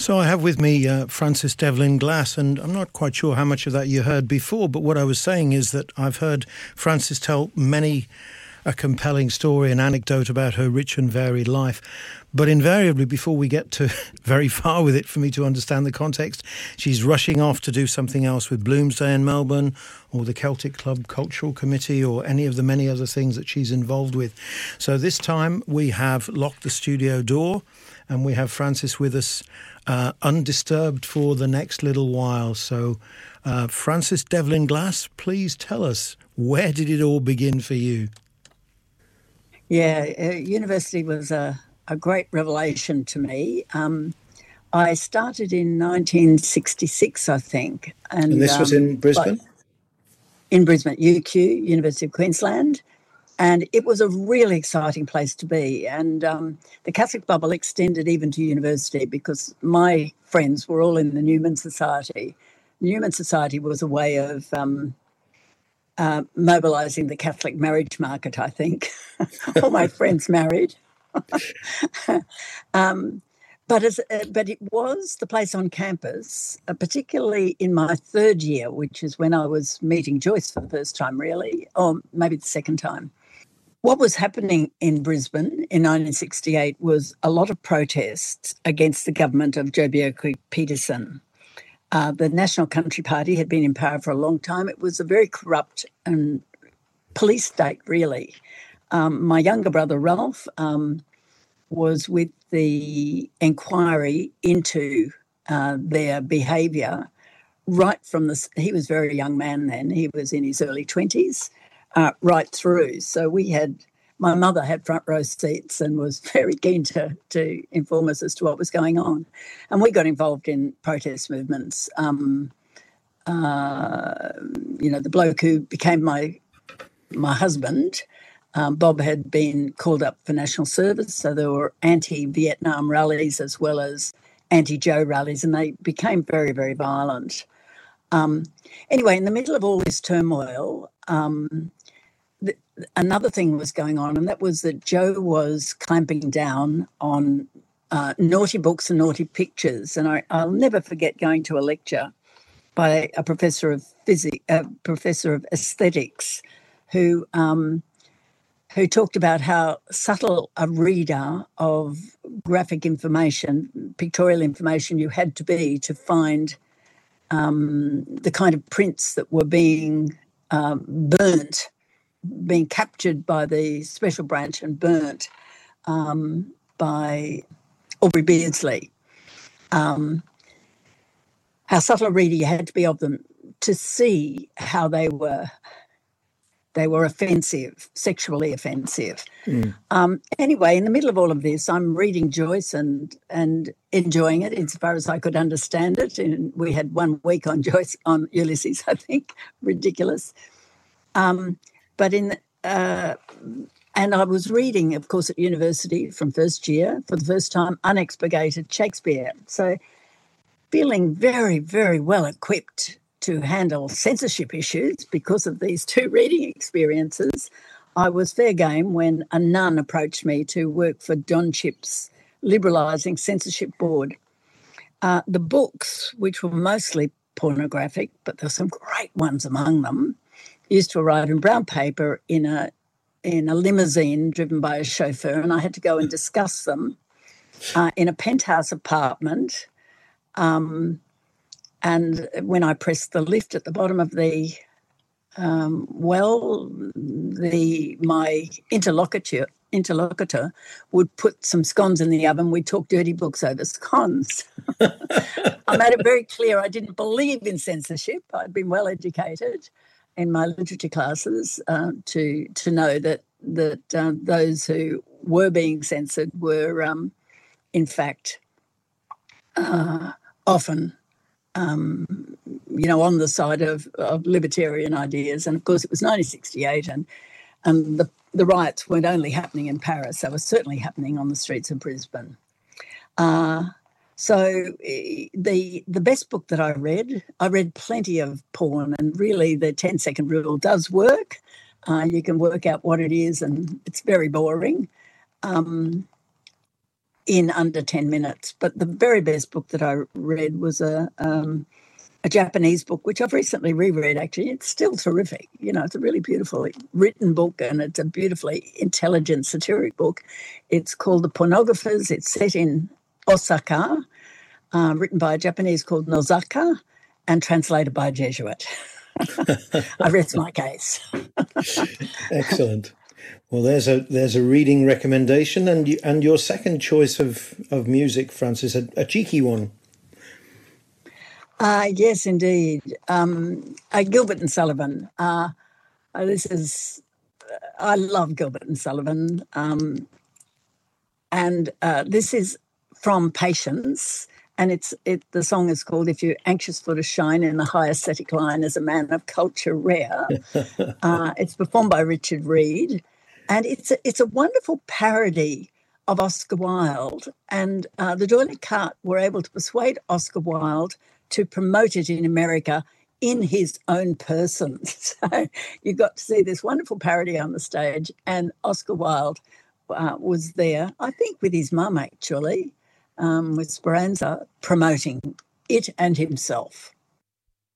So I have with me Frances Devlin Glass, and I'm not quite sure how much of that you heard before, but what I was saying is that I've heard Frances tell many a compelling story, an anecdote about her rich and varied life. But invariably, before we get to very far with it, for me to understand the context, she's rushing off to do something else with Bloomsday in Melbourne, or the Celtic Club Cultural Committee, or any of the many other things that she's involved with. So this time we have locked the studio door, and we have Frances with us undisturbed for the next little while. So Frances Devlin Glass, please tell us, where did it all begin for you? Yeah, university was a great revelation to me. I started in 1966, I think. And this was in Brisbane? In Brisbane, UQ, University of Queensland. And it was a really exciting place to be. And the Catholic bubble extended even to university because my friends were all in the Newman Society. The Newman Society was a way of mobilising the Catholic marriage market, I think. All my friends married. But it was the place on campus, particularly in my third year, which is when I was meeting Joyce for the first time, really, or maybe the second time. What was happening in Brisbane in 1968 was a lot of protests against the government of Joh Bjelke-Petersen. The National Country Party had been in power for a long time. It was a very corrupt and police state, really. My younger brother, Ralph, was with the inquiry into their behaviour right from he was a very young man then. He was in his early 20s, right through. So my mother had front row seats and was very keen to inform us as to what was going on. And we got involved in protest movements. The bloke who became my husband, Bob, had been called up for national service, so there were anti-Vietnam rallies as well as anti-Joh rallies, and they became very, very violent. Anyway, in the middle of all this turmoil, another thing was going on, and that was that Joh was clamping down on naughty books and naughty pictures. And I'll never forget going to a lecture by a professor of aesthetics who talked about how subtle a reader of graphic information, pictorial information you had to be to find the kind of prints that were being burnt, being captured by the special branch and burnt by Aubrey Beardsley. How subtle a reader you had to be of them to see how they were offensive, sexually offensive. Anyway, in the middle of all of this, I'm reading Joyce and enjoying it insofar as I could understand it. And we had 1 week on Joyce, on Ulysses, I think, ridiculous. And I was reading, of course, at university from first year, for the first time, unexpurgated Shakespeare. So feeling very, very well equipped to handle censorship issues because of these 2 reading experiences, I was fair game when a nun approached me to work for Don Chipp's Liberalising Censorship Board. The books, which were mostly pornographic, but there were some great ones among them, used to arrive in brown paper in a limousine driven by a chauffeur, and I had to go and discuss them in a penthouse apartment. And when I pressed the lift at the bottom of the my interlocutor would put some scones in the oven. We'd talk dirty books over scones. I made it very clear I didn't believe in censorship. I'd been well educated in my literature classes to know that those who were being censored were, in fact, often on the side of libertarian ideas. And, of course, it was 1968 and the riots weren't only happening in Paris. They were certainly happening on the streets of Brisbane. So the best book that I read plenty of porn, and really the 10-second rule does work. You can work out what it is and it's very boring. in under 10 minutes. But the very best book that I read was a Japanese book, which I've recently reread, actually. It's still terrific. You know, it's a really beautifully written book, and it's a beautifully intelligent, satiric book. It's called The Pornographers. It's set in Osaka, written by a Japanese called Nozaka, and translated by a Jesuit. I rest my case. Excellent. Well, there's a reading recommendation, and your second choice of music, Frances, a cheeky one. Yes, indeed. Gilbert and Sullivan. This is, I love Gilbert and Sullivan. And this is from Patience. And the song is called If You're Anxious for to Shine in the High Aesthetic Line as a Man of Culture Rare. It's performed by Richard Reed. And it's a wonderful parody of Oscar Wilde. And the D'Oyly Carte were able to persuade Oscar Wilde to promote it in America in his own person. So you got to see this wonderful parody on the stage, and Oscar Wilde was there, I think with his mum actually, with Speranza, promoting it and himself.